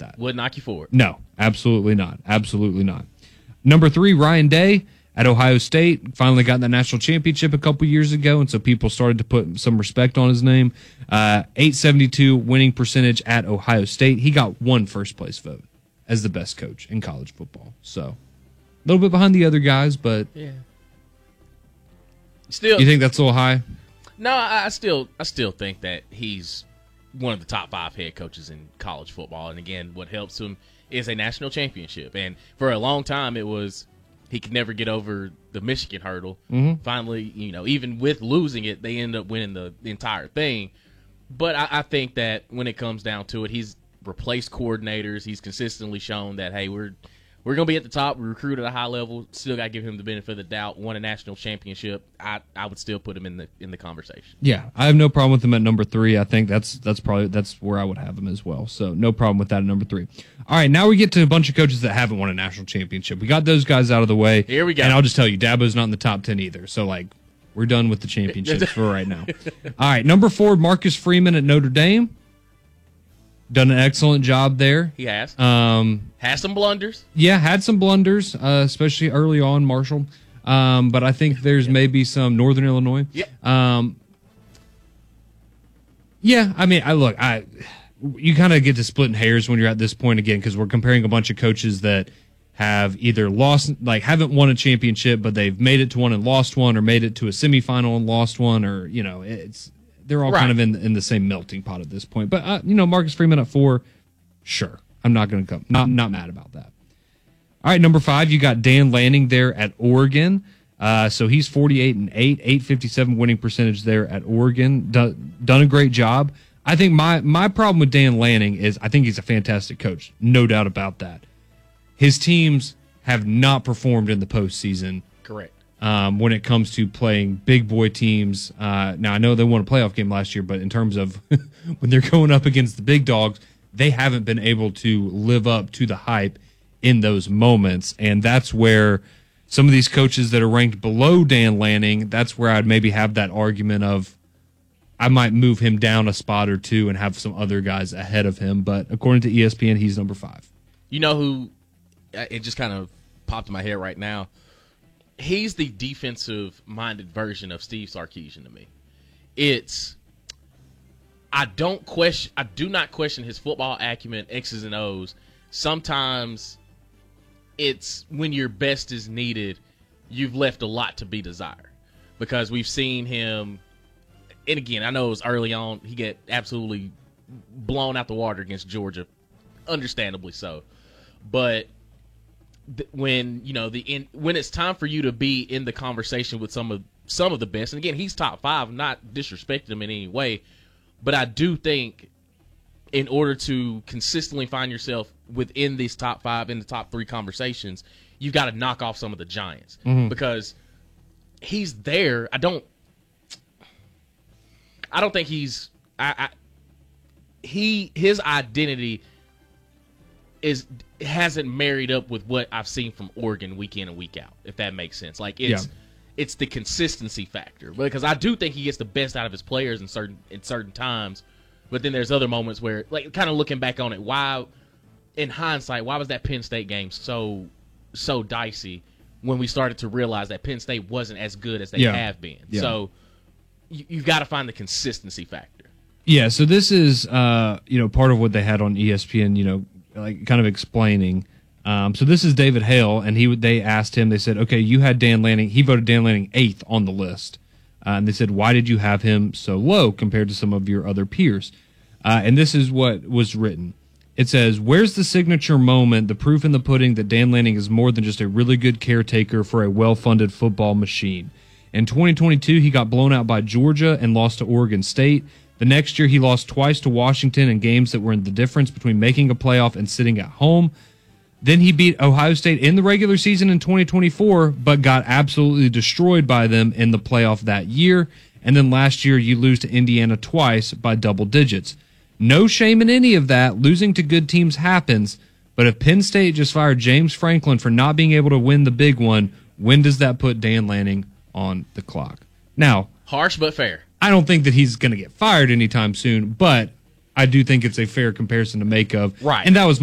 that. Would knock you forward. No, absolutely not. Absolutely not. Number 3, Ryan Day at Ohio State. Finally got the national championship a couple years ago, and so people started to put some respect on his name. 872 winning percentage at Ohio State. He got one first-place vote as the best coach in college football. So a little bit behind the other guys, but yeah. Still, you think that's a little high? No, I still think that he's one of the top 5 head coaches in college football. And again, what helps him is a national championship. And for a long time, it was he could never get over the Michigan hurdle. Mm-hmm. Finally, even with losing it, they end up winning the entire thing. But I think that when it comes down to it, he's replaced coordinators. He's consistently shown that, hey, we're going to be at the top. We recruit at a high level. Still got to give him the benefit of the doubt. Won a national championship. I would still put him in the conversation. Yeah, I have no problem with him at number 3. I think that's where I would have him as well. So no problem with that at number 3. All right, now we get to a bunch of coaches that haven't won a national championship. We got those guys out of the way. Here we go. And I'll just tell you, Dabo's not in the top 10 either. So we're done with the championships for right now. All right, number 4, Marcus Freeman at Notre Dame. Done an excellent job there. He has. Has some blunders. Yeah, had some blunders, especially early on, Marshall. But I think there's maybe some Northern Illinois. Yeah. Yeah, I mean, you kind of get to splitting hairs when you're at this point again, because we're comparing a bunch of coaches that have either lost, haven't won a championship, but they've made it to one and lost one, or made it to a semifinal and lost one, or they're all kind of in the same melting pot at this point. But Marcus Freeman at 4, sure, I'm not going to come, not mad about that. All right, number 5, you got Dan Lanning there at Oregon. So he's 48-8, 857 winning percentage there at Oregon. Done a great job. I think my problem with Dan Lanning is I think he's a fantastic coach, no doubt about that. His teams have not performed in the postseason. Correct. When it comes to playing big boy teams. Now, I know they won a playoff game last year, but in terms of when they're going up against the big dogs, they haven't been able to live up to the hype in those moments. And that's where some of these coaches that are ranked below Dan Lanning, that's where I'd maybe have that argument of I might move him down a spot or two and have some other guys ahead of him. But according to ESPN, he's number 5. You know who, it just kind of popped in my head right now. He's the defensive-minded version of Steve Sarkisian to me. I do not question his football acumen, X's and O's. Sometimes it's when your best is needed, you've left a lot to be desired. Because we've seen him, and again, I know it was early on, he got absolutely blown out the water against Georgia, understandably so. But when when it's time for you to be in the conversation with some of the best, and again, he's top 5, not disrespecting him in any way, but I do think in order to consistently find yourself within these top 5, in the top 3 conversations, you've got to knock off some of the giants. Mm-hmm. Because he's there. I don't think his identity hasn't married up with what I've seen from Oregon week in and week out, if that makes sense. It's the consistency factor, because I do think he gets the best out of his players in certain times, but then there's other moments where, kind of looking back on it, why, in hindsight, why was that Penn State game so dicey when we started to realize that Penn State wasn't as good as they have been? Yeah. So you've got to find the consistency factor. Yeah. So this is part of what they had on ESPN. Kind of explaining. So this is David Hale, and they asked him. They said, "Okay, you had Dan Lanning. He voted Dan Lanning 8th on the list." And they said, "Why did you have him so low compared to some of your other peers?" And this is what was written. It says, "Where's the signature moment, the proof in the pudding that Dan Lanning is more than just a really good caretaker for a well-funded football machine? In 2022, he got blown out by Georgia and lost to Oregon State. The next year, he lost twice to Washington in games that were in the difference between making a playoff and sitting at home. Then he beat Ohio State in the regular season in 2024, but got absolutely destroyed by them in the playoff that year. And then last year, you lose to Indiana twice by double digits. No shame in any of that. Losing to good teams happens. But if Penn State just fired James Franklin for not being able to win the big one, when does that put Dan Lanning on the clock?" Now, harsh but fair. I don't think that he's going to get fired anytime soon, but I do think it's a fair comparison to make of. Right. And that was